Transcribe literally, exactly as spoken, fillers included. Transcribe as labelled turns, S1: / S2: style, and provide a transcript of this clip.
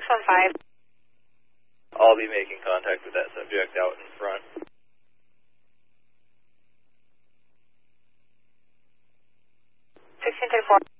S1: one five.
S2: I'll be making contact with that subject out in front.
S1: sixteen thirty-four.